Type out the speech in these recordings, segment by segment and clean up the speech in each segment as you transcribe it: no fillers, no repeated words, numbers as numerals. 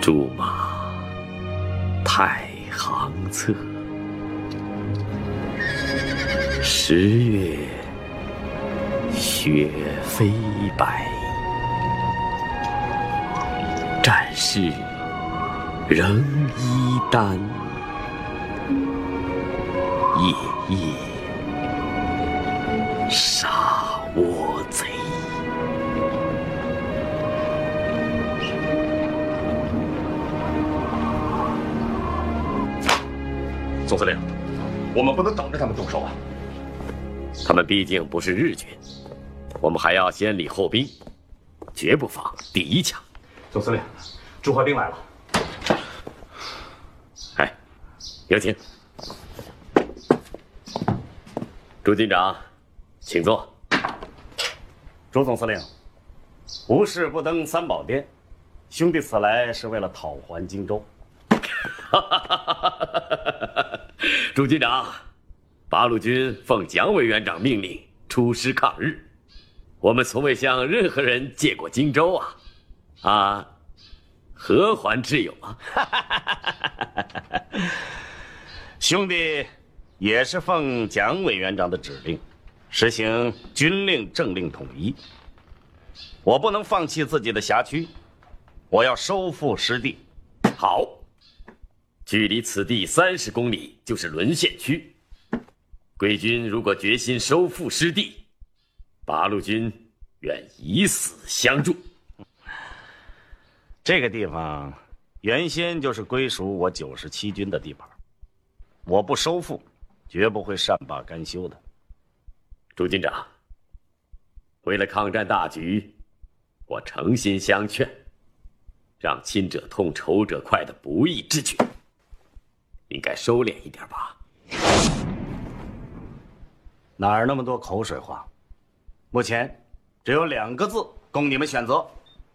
驻马太行侧，10月雪飞白，战士仍衣单，夜夜杀倭贼。 总司令，我们不能等着他们动手啊！ 他们毕竟不是日军，我们还要先礼后兵，绝不放第一枪。 总司令，驻淮兵来了。 哎，有请。朱军长，请坐。 朱总司令，无事不登三宝殿，兄弟此来是为了讨还荆州。 朱军长，八路军奉蒋委员长命令出师抗日，我们从未向任何人借过荆州啊，何还之有啊？ 兄弟也是奉蒋委员长的指令，实行军令政令统一。我不能放弃自己的辖区，我要收复失地。 好，距离此地30公里就是沦陷区。贵军如果决心收复失地，八路军愿以死相助。 这个地方原先就是归属我97军的地盘，我不收复，绝不会善罢甘休的。 朱军长，为了抗战大局，我诚心相劝，让亲者痛仇者快的不义之举，应该收敛一点吧。 哪儿那么多口水话？目前只有2个字供你们选择，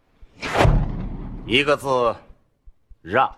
一个字让，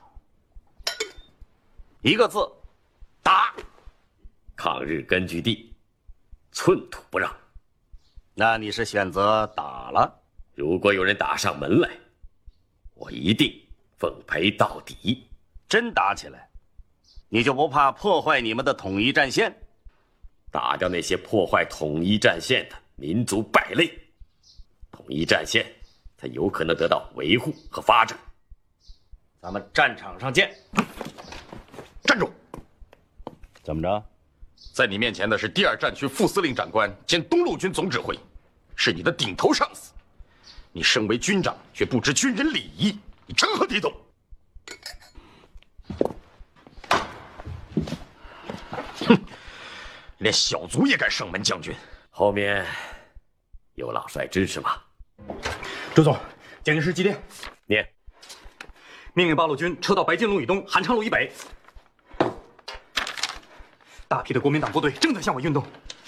一个字打。 抗日根据地，寸土不让。 那你是选择打了？ 如果有人打上门来，我一定奉陪到底。 真打起来，你就不怕破坏你们的统一战线？ 打掉那些破坏统一战线的民族败类，统一战线才有可能得到维护和发展。 咱们战场上见。 站住！ 怎么着？ 在你面前的是第2战区副司令长官兼东路军总指挥，是你的顶头上司。你身为军长，却不知军人礼仪，你成何体统？哼！连小卒也敢上门将军， 后面有老帅支持吗？ 朱总，蒋介石急电， 念。 命令八路军撤到白金路以东、韩昌路以北。大批的国民党部队正在向我运动，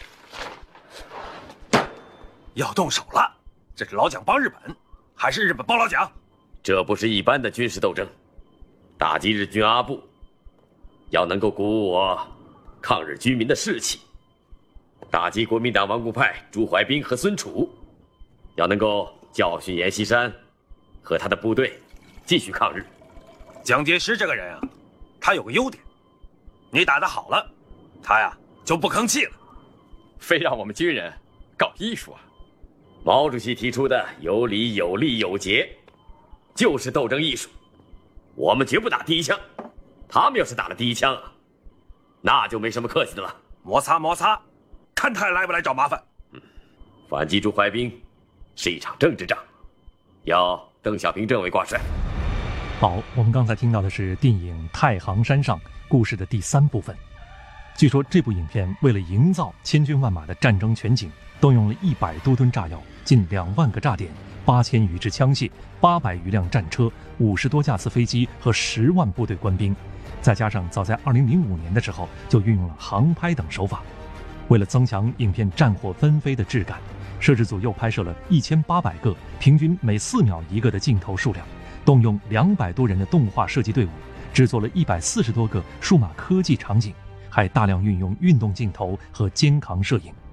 要动手了。这是老蒋帮日本，还是日本帮老蒋？ 这不是一般的军事斗争，打击日军阿部，要能够鼓舞我抗日军民的士气；打击国民党顽固派朱怀彬和孙楚，要能够教训阎锡山和他的部队继续抗日。 蒋介石这个人啊，他有个优点，你打得好了，他呀就不吭气了。 非让我们军人搞艺术啊！ 毛主席提出的有理有利有节，就是斗争艺术。我们绝不打第一枪，他们要是打了第一枪那就没什么客气的了。 摩擦摩擦，看他来不来找麻烦。 反击朱怀彬是一场政治仗，要邓小平政委挂帅。 好，我们刚才听到的是电影《太行山上》故事的第3部分。据说这部影片为了营造千军万马的战争全景，动用了100多吨炸药、近2万个炸点、8000余支枪械、800余辆战车、50多架次飞机和10万部队官兵，再加上早在2005年的时候就运用了航拍等手法。为了增强影片战火纷飞的质感，摄制组又拍摄了1800个平均每4秒1个的镜头数量，动用200多人的动画设计队伍，制作了140多个数码科技场景，还大量运用运动镜头和肩扛摄影，